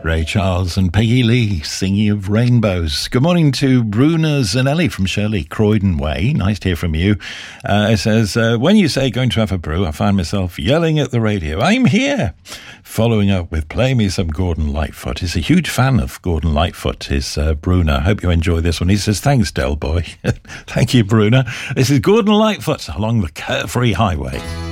Ray Charles and Peggy Lee singing of rainbows. Good morning to Bruna Zanelli from Shirley Croydon Way. Nice to hear from you. It says, when you say going to have a brew, I find myself yelling at the radio, I'm here. Following up with Play Me Some Gordon Lightfoot. He's a huge fan of Gordon Lightfoot, is Bruna. Hope you enjoy this one. He says, thanks, Del Boy. Thank you, Bruna. This is Gordon Lightfoot along the Carefree Highway.